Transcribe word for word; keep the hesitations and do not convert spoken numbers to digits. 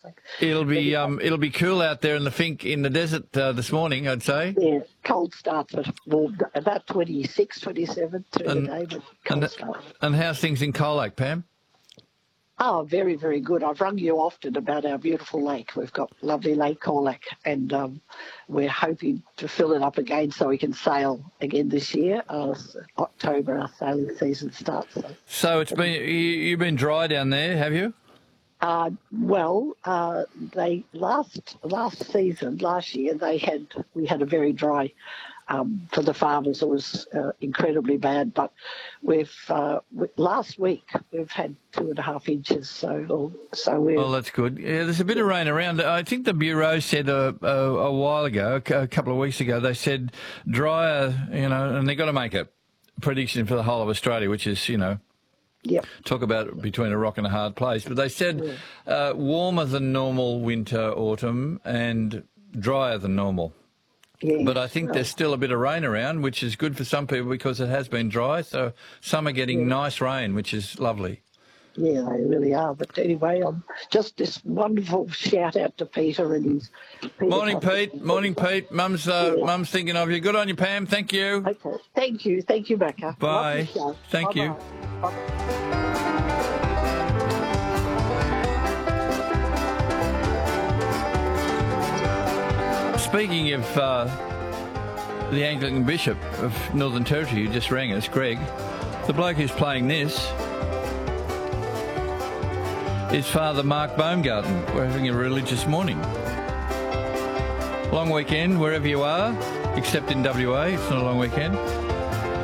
It'll be um, it'll be cool out there in the Fink in the desert uh, this morning, I'd say. Yeah, cold start, but warm, about twenty-six, twenty-seven through and, the day, but cold and, start. And how's things in Colac, Pam? Oh, very, very good. I've rung you often about our beautiful lake. We've got lovely Lake Colac, and um, we're hoping to fill it up again so we can sail again this year. Uh, October, our sailing season starts. So, so it's been you, you've been dry down there, have you? Uh, well, uh, they last last season, last year, they had we had a very dry. Um, for the farmers, it was uh, incredibly bad. But we've uh, we, last week we've had two and a half inches. So, so we're. Oh, that's good. Yeah, there's a bit of rain around. I think the Bureau said a, a, a while ago, a couple of weeks ago, they said drier. You know, and they've got to make a prediction for the whole of Australia, which is, you know. Yep. Talk about between a rock and a hard place. But they said yeah. uh, warmer than normal winter, autumn, and drier than normal. Yeah, but I think right. there's still a bit of rain around, which is good for some people because it has been dry. So some are getting yeah. nice rain, which is lovely. Yeah, they really are. But anyway, I'm just this wonderful shout out to Peter and his. Peter Morning, Pete. Morning, Pete. Mum's uh, yeah. Mum's thinking of you. Good on you, Pam. Thank you. Okay. Thank you. Thank you, Becca. Bye. Thank Bye-bye. you. Bye. Speaking of uh, the Anglican Bishop of Northern Territory who just rang us, Greg, the bloke who's playing this is Father Mark Baumgarten. We're having a religious morning. Long weekend wherever you are, except in W A. It's not a long weekend.